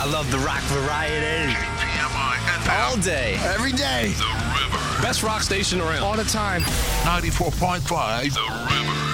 love the rock variety. KPMI FM. All day. Every day. The River. Best rock station around. All the time. 94.5. The River.